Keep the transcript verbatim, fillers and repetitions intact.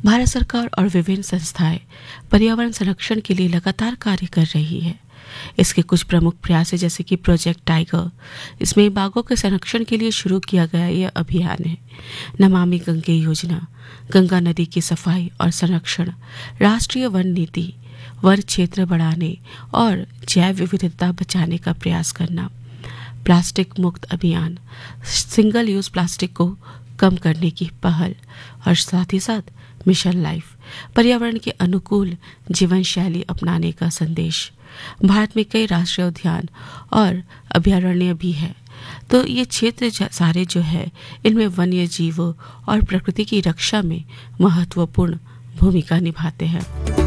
भारत सरकार और विभिन्न संस्थाएं पर्यावरण संरक्षण के लिए लगातार कार्य कर रही है। इसके कुछ प्रमुख प्रयास है जैसे कि प्रोजेक्ट टाइगर। इसमें बाघों के संरक्षण के लिए शुरू किया गया यह अभियान है। नमामि गंगे योजना, गंगा नदी की सफाई और संरक्षण, राष्ट्रीय वन नीति, वन क्षेत्र बढ़ाने और जैव विविधता बचाने का प्रयास करना। प्लास्टिक मुक्त अभियान, सिंगल यूज प्लास्टिक को कम करने की पहल और साथ ही साथ मिशन लाइफ, पर्यावरण के अनुकूल जीवन शैली अपनाने का संदेश। भारत में कई राष्ट्रीय उद्यान और अभयारण्य भी है, तो ये क्षेत्र सारे जो है इनमें वन्य जीवों और प्रकृति की रक्षा में महत्वपूर्ण भूमिका निभाते हैं।